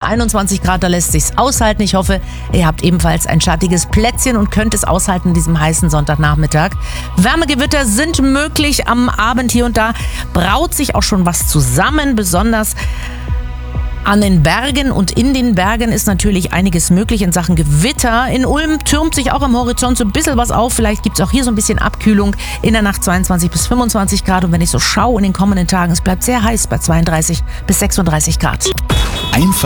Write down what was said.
21 Grad, da lässt sich's aushalten. Ich hoffe, ihr habt ebenfalls ein schattiges Plätzchen und könnt es aushalten in diesem heißen Sonntagnachmittag. Wärmegewitter sind möglich am Abend hier und da. Braut sich auch schon was zusammen, besonders an den Bergen und in den Bergen ist natürlich einiges möglich in Sachen Gewitter. In Ulm türmt sich auch am Horizont so ein bisschen was auf. Vielleicht gibt es auch hier so ein bisschen Abkühlung. In der Nacht 22 bis 25 Grad. Und wenn ich so schaue in den kommenden Tagen, es bleibt sehr heiß bei 32 bis 36 Grad. Einfach